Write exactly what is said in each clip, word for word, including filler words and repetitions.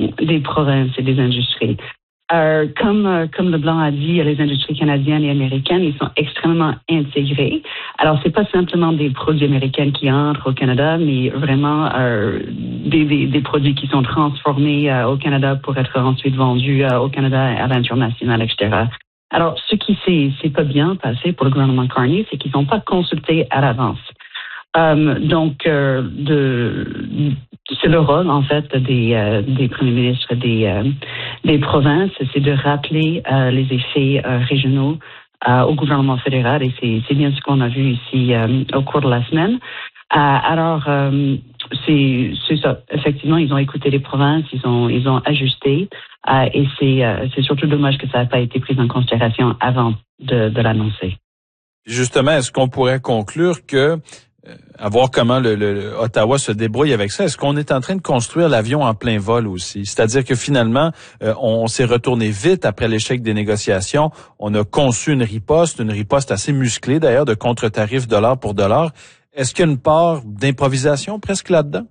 des provinces et des industries. Euh, comme euh, comme Leblanc a dit, les industries canadiennes et américaines, ils sont extrêmement intégrés. Alors, c'est pas simplement des produits américains qui entrent au Canada, mais vraiment euh, des, des, des produits qui sont transformés euh, au Canada pour être ensuite vendus euh, au Canada à l'international, et cetera. Alors, ce qui s'est c'est pas bien passé pour le gouvernement Carney, c'est qu'ils n'ont pas consulté à l'avance. Euh, donc, euh, de, c'est le rôle en fait des, euh, des premiers ministres des, euh, des provinces, c'est de rappeler euh, les effets euh, régionaux euh, au gouvernement fédéral, et c'est, c'est bien ce qu'on a vu ici euh, au cours de la semaine. Euh, alors, euh, c'est, c'est ça. Effectivement, ils ont écouté les provinces, ils ont, ils ont ajusté, euh, et c'est, euh, c'est surtout dommage que ça n'a pas été pris en considération avant de, de l'annoncer. Justement, est-ce qu'on pourrait conclure que Euh, à voir comment le, le, le Ottawa se débrouille avec ça. Est-ce qu'on est en train de construire l'avion en plein vol aussi? C'est-à-dire que finalement, euh, on, on s'est retourné vite après l'échec des négociations. On a conçu une riposte, une riposte assez musclée d'ailleurs, de contre-tarifs dollar pour dollar. Est-ce qu'il y a une part d'improvisation presque là-dedans?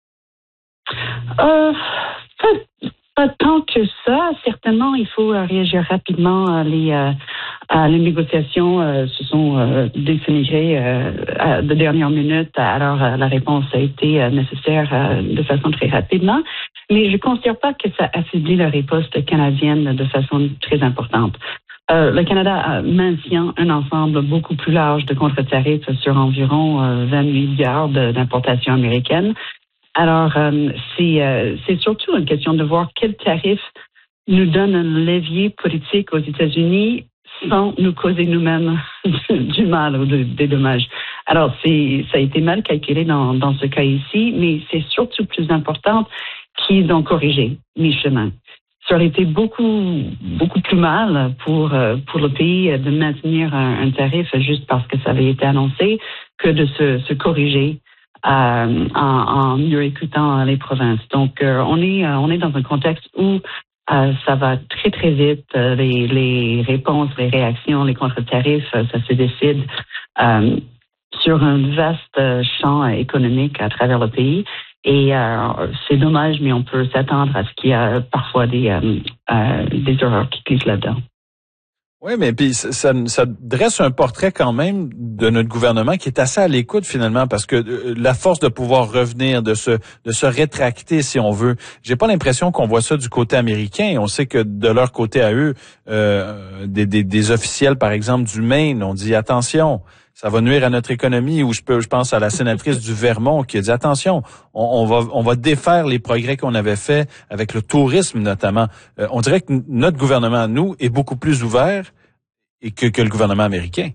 Euh, pas, pas tant que ça. Certainement, il faut euh, réagir rapidement. Les, euh, euh, les négociations euh, se sont euh, définigrées euh, de dernière minute. Alors, euh, la réponse a été euh, nécessaire euh, de façon très rapidement. Mais je ne considère pas que ça affaiblit la riposte canadienne de façon très importante. Euh, le Canada maintient un ensemble beaucoup plus large de contre-tarifs sur environ euh, vingt-huit milliards d'importations américaines. Alors, euh, c'est, euh, c'est surtout une question de voir quel tarif nous donne un levier politique aux États-Unis sans nous causer nous-mêmes du mal ou de, des dommages. Alors, c'est, ça a été mal calculé dans, dans ce cas ici, mais c'est surtout plus important qu'ils ont corrigé mi-chemin. Ça aurait été beaucoup, beaucoup plus mal pour, pour le pays de maintenir un, un tarif juste parce que ça avait été annoncé que de se, se corriger euh, en, en mieux écoutant les provinces. Donc, euh, on est, on est dans un contexte où euh, ça va très, très vite. Les, les réponses, les réactions, les contre-tarifs, ça se décide euh, sur un vaste champ économique à travers le pays. Et euh, c'est dommage, mais on peut s'attendre à ce qu'il y a parfois des, euh, euh, des erreurs qui glissent là-dedans. Oui, mais puis ça, ça dresse un portrait quand même de notre gouvernement qui est assez à l'écoute finalement, parce que la force de pouvoir revenir, de se de se rétracter si on veut. J'ai pas l'impression qu'on voit ça du côté américain. On sait que de leur côté à eux, euh, des, des, des officiels par exemple du Maine ont dit attention. Ça va nuire à notre économie, ou je peux, je pense à la sénatrice du Vermont qui a dit attention, on, on va, on va défaire les progrès qu'on avait faits avec le tourisme notamment. Euh, on dirait que notre gouvernement, nous, est beaucoup plus ouvert et que, que le gouvernement américain.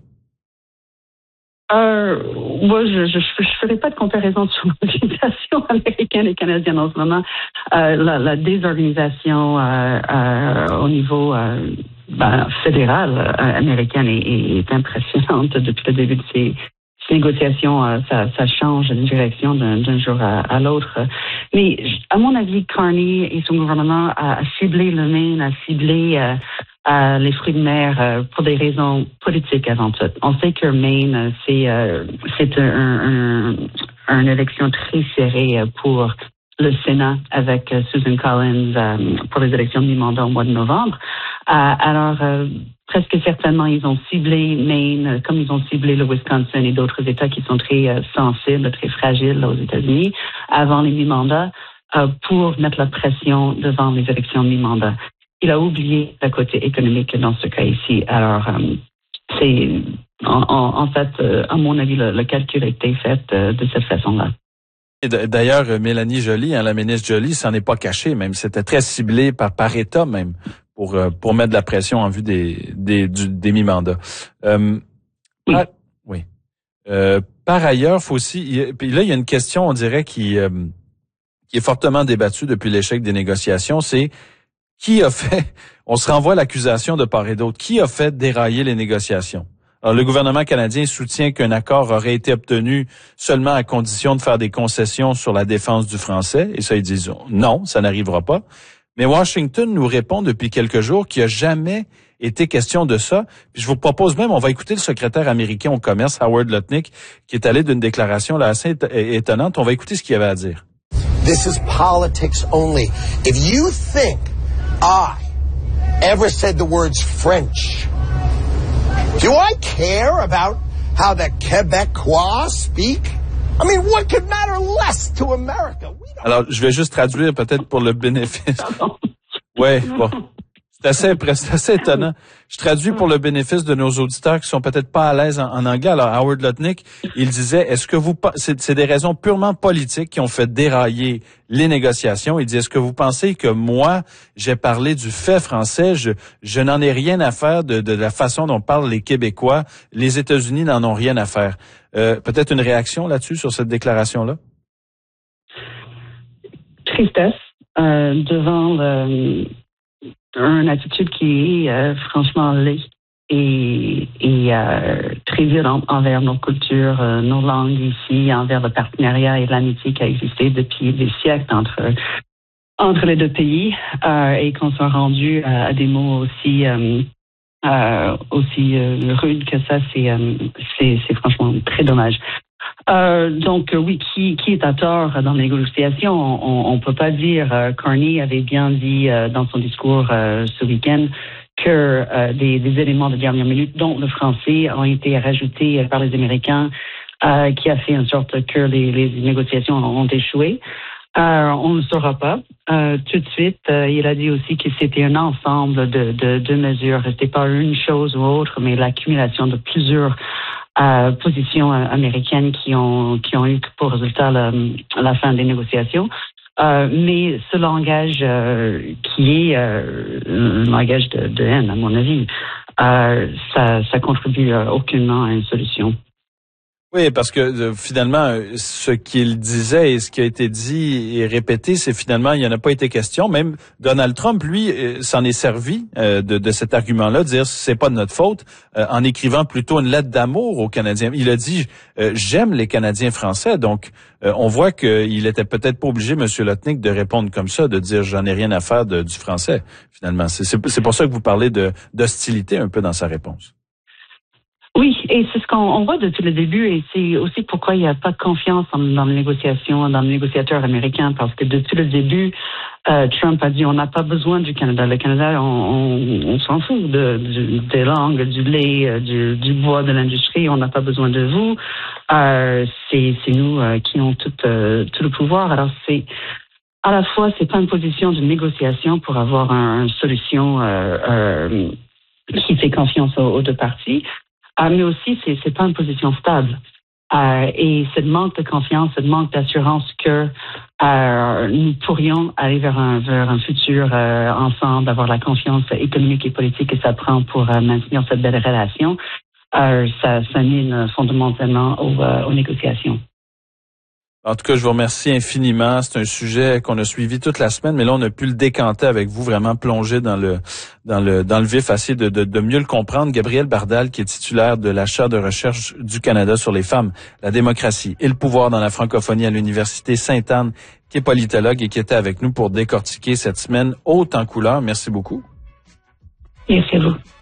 Euh, moi, je, je, je ferai pas de comparaison sur l'organisation américaine et canadienne en ce moment. Euh, la, la désorganisation euh, euh, au niveau euh, ben, fédéral euh, américaine est, est impressionnante depuis le début de ces, ces négociations. Euh, ça, ça change de direction d'un, d'un jour à, à l'autre. Mais à mon avis, Carney et son gouvernement a, a ciblé le Maine, a ciblé euh, Euh, les fruits de mer euh, pour des raisons politiques avant tout. On sait que Maine, c'est euh, c'est un, un, un, une élection très serrée pour le Sénat avec euh, Susan Collins euh, pour les élections de mi-mandat au mois de novembre. Euh, alors, euh, presque certainement, ils ont ciblé Maine comme ils ont ciblé le Wisconsin et d'autres États qui sont très euh, sensibles, très fragiles aux États-Unis avant les mi-mandats euh, pour mettre la pression devant les élections de mi-mandat. Il a oublié le côté économique dans ce cas ici. Alors, euh, c'est en, en, en fait, euh, à mon avis, le, le calcul a été fait euh, de cette façon-là. Et d'ailleurs, Mélanie Joly, hein, la ministre Joly, s'en est pas cachée, même c'était très ciblé par par État même pour euh, pour mettre de la pression en vue des des du, des mi-mandats. Euh, oui. Par, oui. Euh, par ailleurs, faut aussi. Il, puis là, il y a une question, on dirait, qui euh, qui est fortement débattue depuis l'échec des négociations, c'est qui a fait, on se renvoie à l'accusation de part et d'autre, qui a fait dérailler les négociations? Alors, le gouvernement canadien soutient qu'un accord aurait été obtenu seulement à condition de faire des concessions sur la défense du français, et ça, ils disent non, ça n'arrivera pas. Mais Washington nous répond depuis quelques jours qu'il n'y a jamais été question de ça. Puis je vous propose même, on va écouter le secrétaire américain au commerce, Howard Lutnick, qui est allé d'une déclaration là assez étonnante. On va écouter ce qu'il avait à dire. This is politics only. If you think I ever said the words French, do I care about how the Québécois speak? I mean, what could matter less to America? Alors, je vais juste traduire peut-être pour le bénéfice. Ouais, bon. C'est assez, c'est assez étonnant. Je traduis pour le bénéfice de nos auditeurs qui sont peut-être pas à l'aise en, en anglais. Alors, Howard Lutnick, il disait, est-ce que vous, c'est, c'est des raisons purement politiques qui ont fait dérailler les négociations. Il dit, est-ce que vous pensez que moi, j'ai parlé du fait français? Je, je n'en ai rien à faire de, de la façon dont parlent les Québécois. Les États-Unis n'en ont rien à faire. Euh, peut-être une réaction là-dessus, sur cette déclaration-là? Tristesse, euh, devant le, une attitude qui est euh, franchement laide et, et euh, très violente envers nos cultures, euh, nos langues ici, envers le partenariat et l'amitié qui a existé depuis des siècles entre entre les deux pays, euh, et qu'on soit rendu à, à des mots aussi euh, euh, aussi euh, rudes que ça, c'est euh, c'est c'est franchement très dommage. Euh, donc euh, oui, qui qui est à tort dans les négociations? On on peut pas dire. Euh, Carney avait bien dit euh, dans son discours euh, ce week-end que euh, des, des éléments de dernière minute, dont le français, ont été rajoutés par les Américains, euh, qui a fait en sorte que les, les négociations ont échoué. Euh, on ne le saura pas. Euh, tout de suite, euh, il a dit aussi que c'était un ensemble de, de, de mesures. C'était pas une chose ou autre, mais l'accumulation de plusieurs Euh, positions euh, américaines qui ont qui ont eu pour résultat la, la fin des négociations. Euh, mais ce langage euh, qui est euh, un langage de, de haine, à mon avis, euh, ça ça contribue euh, aucunement à une solution. Oui, parce que euh, finalement, ce qu'il disait et ce qui a été dit et répété, c'est finalement, il n'y en a pas été question. Même Donald Trump, lui, euh, s'en est servi euh, de, de cet argument-là, de dire c'est pas de notre faute, euh, en écrivant plutôt une lettre d'amour aux Canadiens. Il a dit euh, j'aime les Canadiens français. Donc, euh, on voit qu'il était peut-être pas obligé, M. Lutnick, de répondre comme ça, de dire j'en ai rien à faire de, du français. Finalement, c'est, c'est, c'est pour ça que vous parlez de d'hostilité un peu dans sa réponse. Oui, et c'est ce qu'on on voit depuis le début, et c'est aussi pourquoi il n'y a pas de confiance dans, dans les négociations, dans les négociateurs américains, parce que depuis le début, euh, Trump a dit on n'a pas besoin du Canada. Le Canada, on, on, on s'en fout de, de, des langues, du lait, du, du bois, de l'industrie. On n'a pas besoin de vous. Euh, c'est, c'est nous euh, qui avons tout, euh, tout le pouvoir. Alors c'est à la fois c'est pas une position de négociation pour avoir un, une solution euh, euh, qui fait confiance aux, aux deux parties. Euh, mais aussi, c'est c'est pas une position stable. Euh, et c'est le manque de confiance, c'est le manque d'assurance que euh, nous pourrions aller vers un, vers un futur euh, ensemble, avoir la confiance économique et politique que ça prend pour euh, maintenir cette belle relation. Euh, ça, ça mine fondamentalement aux, euh, aux négociations. En tout cas, je vous remercie infiniment. C'est un sujet qu'on a suivi toute la semaine, mais là, on a pu le décanter avec vous, vraiment plonger dans le dans le dans le vif, essayer de, de, de mieux le comprendre. Gabrielle Bardal, qui est titulaire de la chaire de recherche du Canada sur les femmes, la démocratie et le pouvoir dans la francophonie à l'Université Sainte-Anne, qui est politologue et qui était avec nous pour décortiquer cette semaine haute en couleur. Merci beaucoup. Merci à vous.